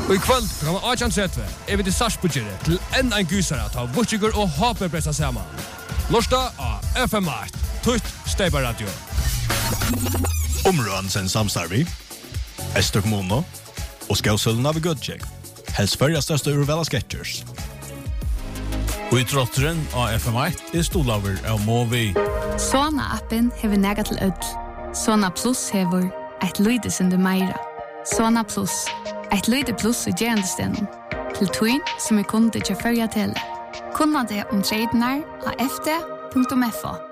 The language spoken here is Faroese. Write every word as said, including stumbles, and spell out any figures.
Og i kvöld klokka arton tretti er vi til Sarpsborg til enn en gysere at ha Vutchigur og Hape pressa sammen. Lørsta av F M åtte, Tutt Steipa Radio. Områden sen samstarvi, Øster kommune og Skausøllen av Gudjek. Helst førja største urvala sketchers. Og i trotteren av F M åtte er stolaver av Movi. Sona-appen hever nega til ødel. Sona Plus hever et lydesunde meira. Sona Plus, et lyde plus i gerandestenen. Til twin som er kunde til førja til. Kunna det om tradenar av f d punktum f o.